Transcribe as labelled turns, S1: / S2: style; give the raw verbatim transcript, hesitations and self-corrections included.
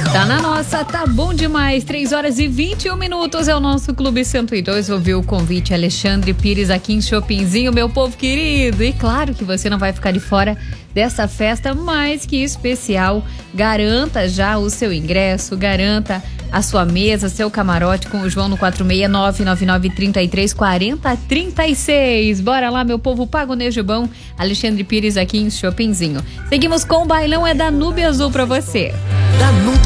S1: Tá na nossa, tá bom demais. três horas e vinte e um minutos é o nosso Clube cento e dois. Ouviu o convite, Alexandre Pires aqui em Chopinzinho, meu povo querido. E claro que você não vai ficar de fora dessa festa mais que especial. Garanta já o seu ingresso, garanta a sua mesa, seu camarote com o João no quatro seis nove nove nove três três quatro zero três seis. Bora lá, meu povo, paga o Nejubão. Alexandre Pires aqui em Chopinzinho. Seguimos com o bailão, é da Nube Azul pra você.
S2: Danube